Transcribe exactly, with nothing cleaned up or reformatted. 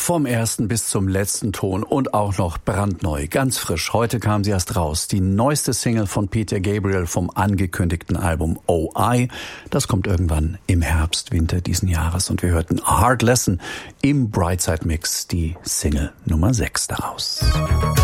Vom ersten bis zum letzten Ton und auch noch brandneu, ganz frisch. Heute kam sie erst raus. Die neueste Single von Peter Gabriel vom angekündigten Album Oh I. Das kommt irgendwann im Herbst, Winter diesen Jahres. Und wir hörten A Hard Lesson im Brightside Mix, die Single Nummer sechs daraus.